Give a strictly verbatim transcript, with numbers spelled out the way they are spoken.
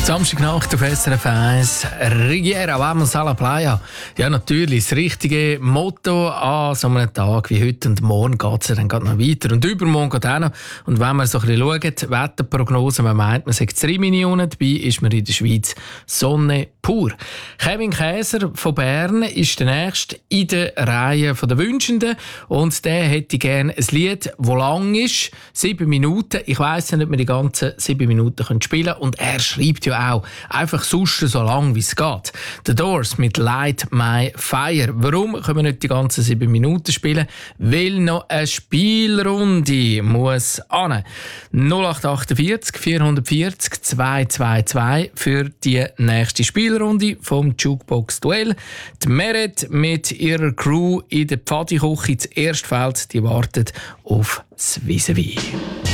Samstagnacht auf S R F eins. Riviera, vamos a la playa. Ja, natürlich. Das richtige Motto an so einem Tag wie heute. Und morgen geht es ja dann noch weiter. Und übermorgen geht auch noch. Und wenn man so ein bisschen schaut, die Wetterprognose, man meint, man sagt drei Millionen. Dabei ist man in der Schweiz Sonne pur. Kevin Käser von Bern ist der Nächste in der Reihe der Wünschenden. Und der hätte gerne ein Lied, das lang ist. Sieben Minuten. Ich weiss nicht, ob wir die ganzen sieben Minuten spielen können. Und er schreibt ja auch einfach sonst so lang, wie es geht. The Doors mit Light My Fire. Warum können wir nicht die ganzen sieben Minuten spielen? Weil noch eine Spielrunde muss an. null acht acht vier vier vier null zwei zwei zwei für die nächste Spielrunde vom Jukebox Duell. Die Meret mit ihrer Crew in der Pfadiküche, das erste Feld, die wartet auf das Vis-à-vis.